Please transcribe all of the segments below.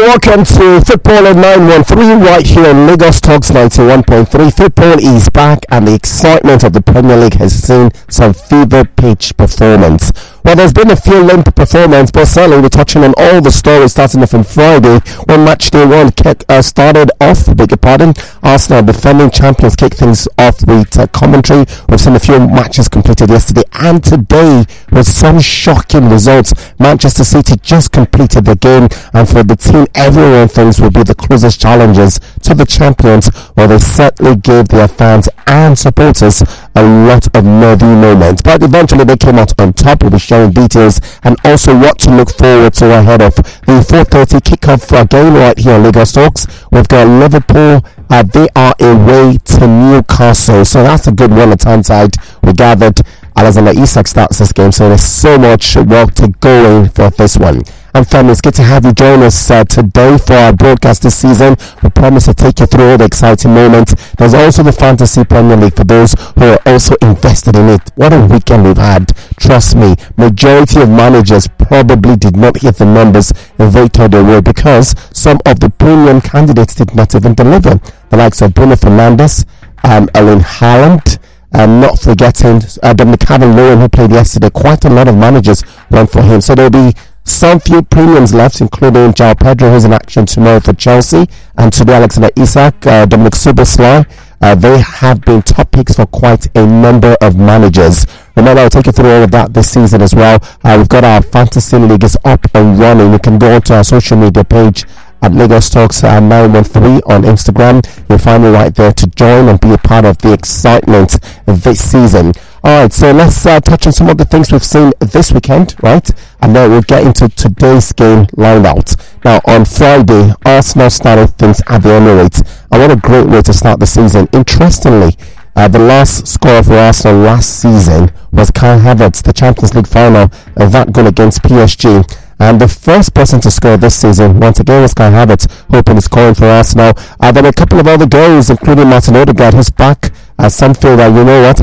welcome to Football at 913 right here on Lagos Talks 91.3. Football is back and the excitement of the Premier League has seen some fever pitch performance. Well, there's been a few limp performance, but certainly we're touching on all the stories starting off on Friday when match day one started off, Arsenal, defending champions, kicked things off with commentary. We've seen a few matches completed yesterday and today with some shocking results. Manchester City just completed the game, and for the team everyone thinks will be the closest challengers to the champions, well, they certainly gave their fans and supporters a lot of nervy moments, but eventually they came out on top. We'll be sharing details and also what to look forward to ahead of the 4:30 kickoff game right here on Lagos Talks. We've got Liverpool. They are away to Newcastle, so that's a good one at Tyneside. We gathered Alexander Isak starts this game, so there's so much work to go in for this one. And Femi, it's good to have you join us today for our broadcast this season. We promise to take you through all the exciting moments. There's also the Fantasy Premier League for those who are also invested in it. What a weekend we've had. Trust me, majority of managers probably did not hit the numbers they thought they would because some of the premium candidates did not even deliver. The likes of Bruno Fernandes, Erling Haaland, and not forgetting Dominic Calvert-Lewin, who played yesterday. Quite a lot of managers went for him. So there'll be some few premiums left, including João Pedro, who's in action tomorrow for Chelsea, and today Alexander Isak, Dominic Szoboszlai. They have been top picks for quite a number of managers. Remember, I'll take you through all of that this season as well. We've got our Fantasy League is up and running. You can go onto our social media page at Lagos Talks 913 on Instagram. You'll find me right there to join and be a part of the excitement this season. Alright, so let's touch on some of the things we've seen this weekend, right? And then we'll get into today's game lined out. Now, on Friday, Arsenal started things at the Emirates. And what a great way to start the season. Interestingly, the last score for Arsenal last season was Kai Havertz, the Champions League final, that goal against PSG. And the first person to score this season, once again, was Kai Havertz, who opened his scoring for Arsenal. There were a couple of other goals, including Martin Odegaard, who's back. Some feel that, you know what,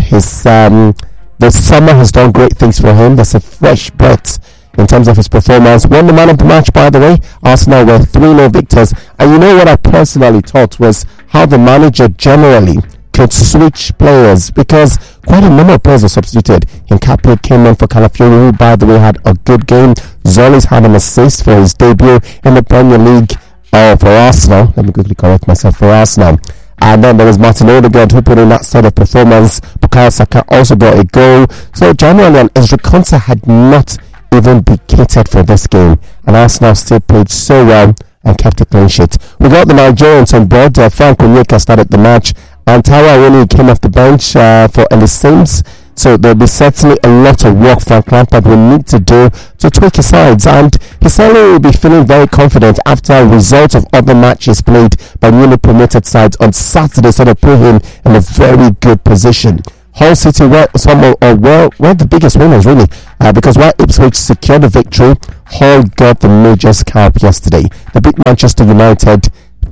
the summer has done great things for him. There's a fresh breath in terms of his performance. Won the man of the match, by the way. Arsenal were 3-0 victors. And you know what I personally thought was how the manager generally could switch players, because quite a number of players were substituted. Nkapé came in for Calafiori, who by the way had a good game. Zoli's had an assist for his debut in the Premier League for Arsenal. Let me quickly correct myself, for Arsenal. And then there was Martin Odegaard, who put in that sort of performance. Bukayo Saka also got a goal. So generally, Ezri Konsa had not even been catered for this game, and Arsenal still played so well and kept a clean sheet. We got the Nigerians on board. Frank Onyeka started the match, and Taiwo Awoniyi came off the bench for Ellis Sims. So there'll be certainly a lot of work Frank Lampard will need to do to tweak his sides, and he certainly will be feeling very confident after results of other matches played by newly promoted sides on Saturday, so they put him in a very good position. Hull City were the biggest winners, really, because while Ipswich secured the victory, Hull got the major scalp yesterday. They beat Manchester United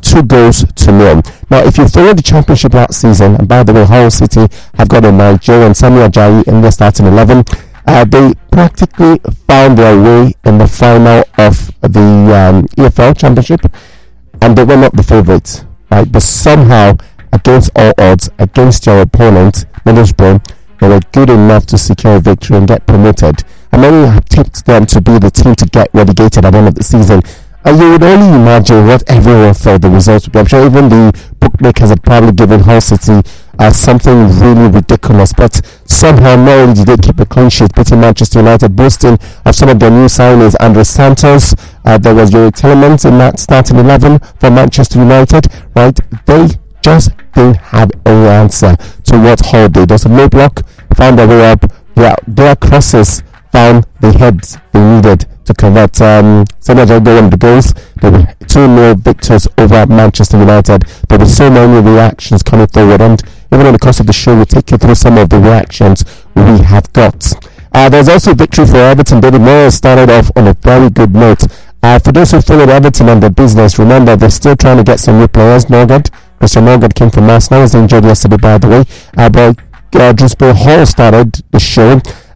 2-0. Now, if you follow the championship last season, and by the way, Hull City have got a Nigerian, Samuel Ajayi, in their starting 11. They practically found their way in the final of the EFL Championship, and they were not the favourites, right? But somehow, against all odds, against your opponent, Middlesbrough, they were good enough to secure a victory and get promoted. And many have tipped them to be the team to get relegated at the end of the season. And you would only imagine what everyone thought the results would be. I'm sure even the bookmakers had probably given Hull City something really ridiculous, but somehow not only did they keep a clean sheet, beating Manchester United, boasting of some of their new signings. Andres Santos, there was Yuri Tillemans in that starting 11 for Manchester United, right? They just didn't have any answer to what Hull did. There was a low block, found their way up. Their crosses found the heads they needed to convert. Senegal got one of the goals. There were 2-0 victors over Manchester United. There were so many reactions coming forward, and even in the course of the show, we'll take you through some of the reactions we have got. There's also a victory for Everton. David Moyes started off on a very good note. For those who followed Everton and their business, remember they're still trying to get some new players. Christian Norgard came from Arsenal, was injured yesterday, by the way. But Driscoll Hall started the show.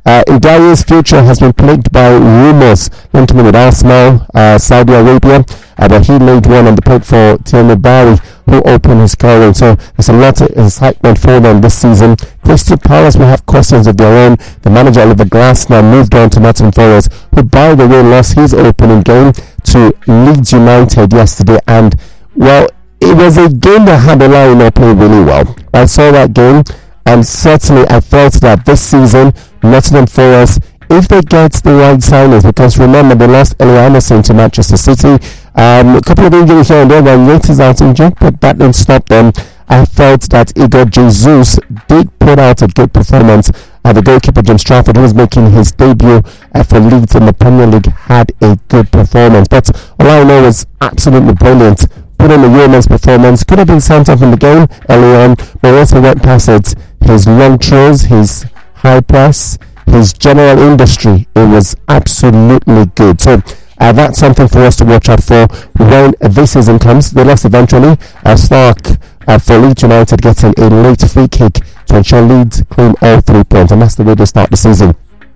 Ndiaye's future has been plagued by rumours linking him with Arsenal, Saudi Arabia, but he laid one on the plate for Tierney Barry, who opened his career. So there's a lot of excitement for them this season. Crystal Palace will have questions of their own. The manager Oliver Glasner moved on to Nottingham Forest, who by the way lost his opening game to Leeds United yesterday, and well, it was a game that had a line play really well. I saw that game, and certainly I felt that this season Nottingham Forest, if they get the right signings, because remember they lost Ellie Anderson to Manchester City, a couple of injuries here and there when Yates is out injured, but that didn't stop them. I felt that Igor Jesus did put out a good performance. The goalkeeper James Trafford, who was making his debut for Leeds in the Premier League, had a good performance. But all I know is absolutely brilliant. Put in a yeoman's performance. Could have been sent off in the game early on, but once he went past it, his long throws, his high press, his general industry, it was absolutely good. So that's something for us to watch out for when this season comes. They lost eventually. Stark for Leeds United getting a late free kick to ensure Leeds claim all 3 points, and that's the way they start the season.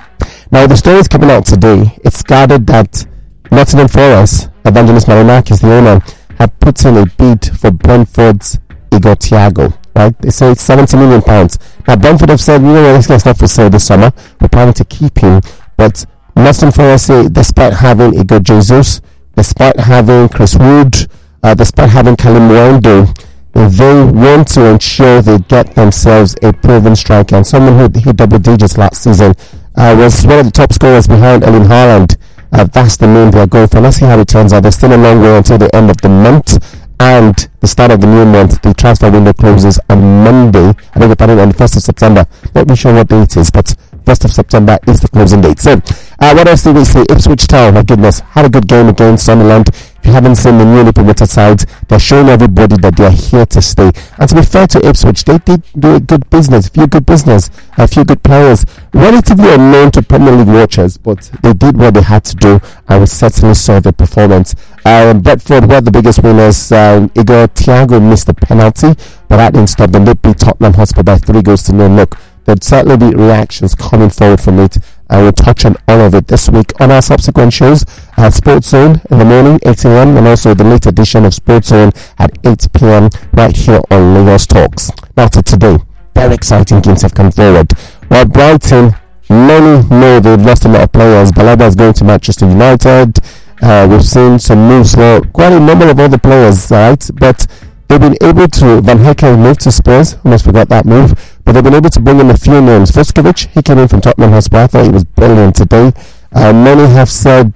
Now the story is coming out today. It's gathered that Nottingham Forest, Evangelos Marinakis, the owner, have put in a bid for Brentford's Igor Thiago. Right? They say it's £70 million. Now Brentford have said, this guy's not for sale this summer. We're planning to keep him, but Nottingham Forest say, despite having Igor Jesus, despite having Chris Wood, despite having Callum Mwendo, they want to ensure they get themselves a proven striker, and someone who hit double digits last season, was one of the top scorers behind Erling Haaland. That's the name they're going for. Let's see how it turns out. There's still a long way until the end of the month and the start of the new month. The transfer window closes on Monday. I think it's on the 1st of September. Not really sure what date it is, but 1st of September is the closing date. So, what else did we say? Ipswich Town, my goodness, had a good game against Sunderland. If you haven't seen the newly promoted side, they're showing everybody that they're here to stay. And to be fair to Ipswich, they did do a good business, a few good players, relatively unknown to Premier League watchers, but they did what they had to do, and we certainly saw the performance. Bedford were the biggest winners. Igor Thiago missed the penalty, but that didn't stop them. They beat Tottenham Hotspur by 3-0. Look, there'd certainly be reactions coming forward from it. I will touch on all of it this week on our subsequent shows. Sports Zone in the morning, 8 a.m, and also the late edition of Sports Zone at 8 p.m. right here on Lagos Talks. Now to today, very exciting games have come forward. While Brighton, many know they've lost a lot of players. Balaba is going to Manchester United. We've seen some moves for quite a number of other players, right? But they've been able to, Van Hekken moved to Spurs, almost forgot that move, but they've been able to bring in a few names. Vuskovic, he came in from Tottenham Hotspur. I thought he was brilliant today. Many have said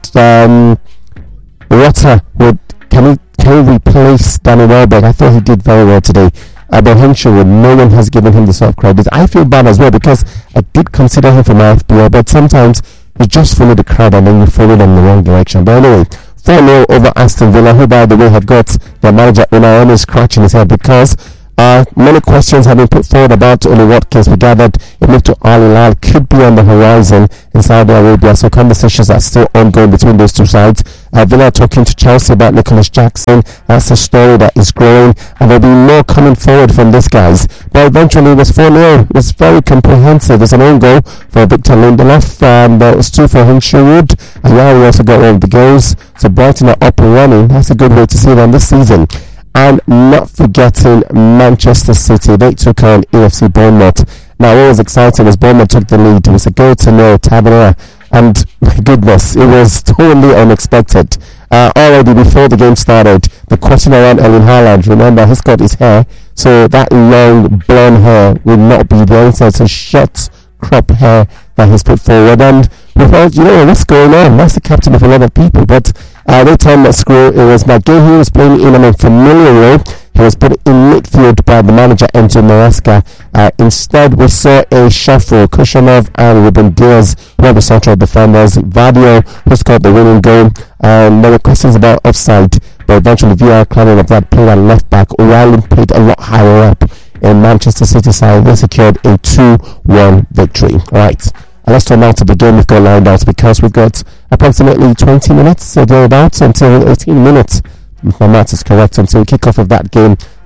Rotter can he replace Danny Welbeck? I thought he did very well today. But Hinshelwood, no one has given him the self credit. I feel bad as well because I did consider him for my FPL, but sometimes you just follow the crowd and then you follow them in the wrong direction. But anyway, 4-0 over Aston Villa, who by the way have got their manager Unai Emery scratching his head because many questions have been put forward about Oli Watkins. We gathered a move to Al Hilal could be on the horizon in Saudi Arabia, so conversations are still ongoing between those two sides. Villa talking to Chelsea about Nicholas Jackson. That's a story that is growing, and there'll be more coming forward from these guys. But eventually it was 4-0. It was very comprehensive. There's an own goal for Victor Lindelof, and there was 2 for Hinshelwood, and Yari also got one of the goals. So Brighton are up and running. That's a good way to see them this season. And not forgetting Manchester City, they took on AFC Bournemouth. Now what was exciting was Bournemouth took the lead. It was a 0-0 Tavernier, and my goodness, it was totally unexpected. Already before the game started, the question around Erling Haaland, remember he's got his hair, so that long blonde hair will not be there. It's a short crop hair that he's put forward, and we thought, what's going on? That's the captain of a lot of people, but they turned that screw. It was McGahey who was playing in an unfamiliar role. He was put in midfield by the manager Enzo Maresca. Instead, we saw a shuffle. Kushanov and Ruben Diaz were the central defenders. Vadio, who scored the winning goal. There were questions about offside, but eventually VR Clannon of that played at left back. O'Reilly played a lot higher up in Manchester City side. They secured a 2-1 victory. Alright, let's turn now to the game we've got lined out, because we've got approximately 20 minutes or thereabouts until 18 minutes. If my math is correct, until kick-off of that game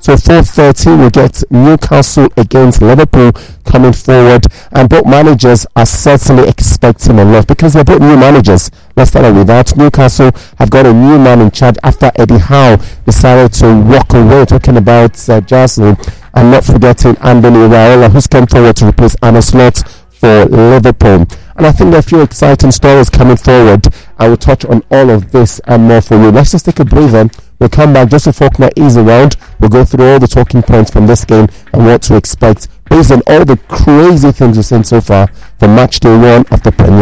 So 4:30 we get Newcastle against Liverpool coming forward, and both managers are certainly expecting a lot because they're both new managers. Let's start with that. Newcastle have got a new man in charge after Eddie Howe decided to walk away, talking about Jocelyn, and not forgetting Anthony Raiola, who's come forward to replace Arne Slot for Liverpool. And I think there are a few exciting stories coming forward. I will touch on all of this and more for you. Let's just take a breather. We'll come back. Joseph Faulkner is around. We'll go through all the talking points from this game and what to expect based on all the crazy things we've seen so far for match day 1 of the Premier League.